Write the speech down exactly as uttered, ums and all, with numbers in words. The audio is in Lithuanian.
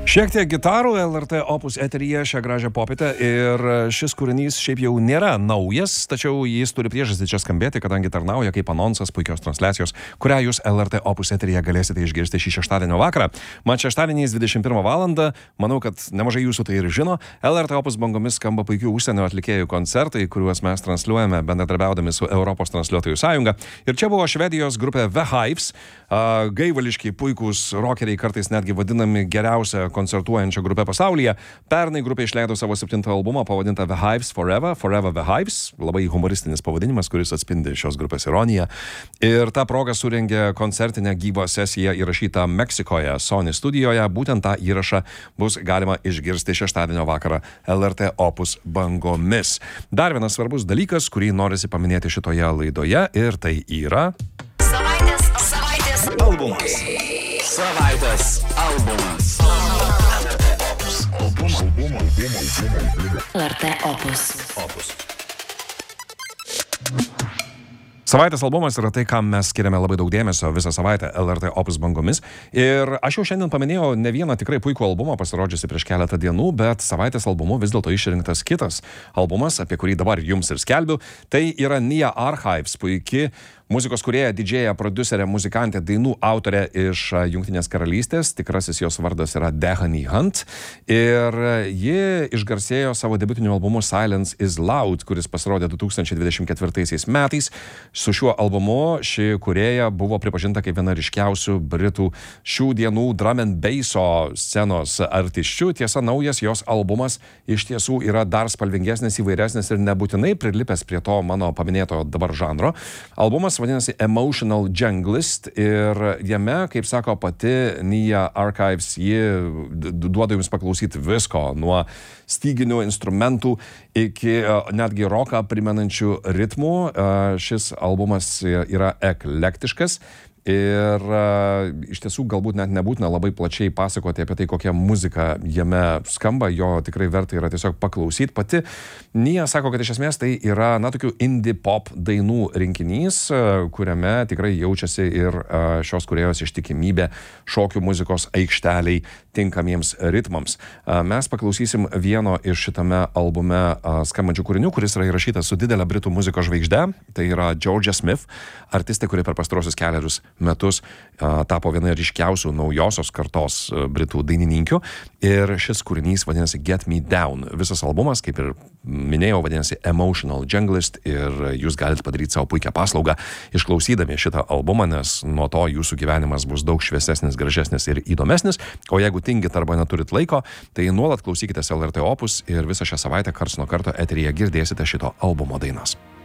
Šiek tiek gitarų L R T Opus eteryje šią gražią popietę ir šis kūrinys šiaip jau nėra naujas, tačiau jis turi priežastį čia skambėti, kadangi tarnauja kaip anonsas puikios transliacijos, kurią jūs L R T Opus eteryje galėsite išgirsti šį šeštadienio vakarą. Mat šeštadieniais dvidešimt pirmą valandą, manau, kad nemažai jūsų tai ir žino, L R T Opus bangomis skamba puikių užsienio atlikėjų koncertai, kuriuos mes transliuojame bendradarbiaudami su Europos transliuotojų sąjunga. Ir čia buvo Švedijos grupė The Hives, gaivališki puikūs rockeriai, kartais netgi vadinami geriausia koncertuojančia grupė pasaulyje. Pernai grupė išleido savo septintą albumą pavadintą The Hives Forever, Forever The Hives, labai humoristinis pavadinimas, kuris atspindi šios grupės ironiją. Ir tą progą surengė koncertinę gyvą sesiją įrašytą Meksikoje, Sony studijoje. Būtent tą įrašą bus galima išgirsti šeštadienio vakarą L R T Opus bangomis. Dar vienas svarbus dalykas, kurį norisi paminėti šitoje laidoje, ir tai yra... Savaitės, savaitės albumas. Savaitės albumas. L R T Opus. Opus. Savaitės albumas yra tai, kam mes skiriame labai daug dėmesio visą savaitę L R T Opus bangomis. Ir aš jau šiandien paminėjau ne vieną tikrai puikų albumą pasirodžiusi prieš keletą dienų, bet savaitės albumu vis dėlto išrinktas kitas albumas, apie kurį dabar jums ir skelbiu. Tai yra Nia Archives, puiki muzikos kūrėja, didžėja, prodiuserė, muzikantė, dainų autorė iš Jungtinės karalystės. Tikrasis jos vardas yra Dehani Hunt. Ir ji išgarsėjo savo debutiniu albumu Silence is Loud, kuris pasirodė du tūkstančiai dvidešimt ketvirtaisiais metais. Su šiuo albumu ši kūrėja buvo pripažinta kaip viena ryškiausių Britų šių dienų drum and basso scenos artisčių. Tiesa, naujas jos albumas iš tiesų yra dar spalvingesnis, įvairesnis ir nebūtinai prilipęs prie to mano paminėto dabar žanro. Albumas vadinasi Emotional Junglist ir jame, kaip sako pati Nia Archives, ji duoda jums paklausyti visko, nuo styginių instrumentų iki netgi roką primenančių ritmų. Šis albumas yra eklektiškas. Ir uh, iš tiesų galbūt net nebūtina labai plačiai pasakoti apie tai, kokia muzika jame skamba, jo tikrai verta yra tiesiog paklausyti. Pati Nia sako, kad iš esmės tai yra, na, tokių indie pop dainų rinkinys, uh, kuriame tikrai jaučiasi ir uh, šios kūrėjos ištikimybė šokių muzikos aikšteliai tinkamiems ritmams. Uh, mes paklausysim vieno iš šitame albume uh, skambančių kūrinių, kuris yra įrašytas su didelė Britų muzikos žvaigžde. Tai yra Georgia Smith, artistė, kuri per pastarosius kelerius metus a, tapo viena ryškiausių naujosios kartos a, Britų dainininkių. Ir šis kūrinys vadinasi Get Me Down. Visas albumas, kaip ir minėjau, vadinasi Emotional Junglist ir jūs galite padaryti savo puikią paslaugą išklausydami šitą albumą, nes nuo to jūsų gyvenimas bus daug šviesesnis, gražesnis ir įdomesnis. O jeigu tingit arba neturit laiko, tai nuolat klausykitės L R T Opus ir visą šią savaitę karts nuo karto eteryje girdėsite šito albumo dainas.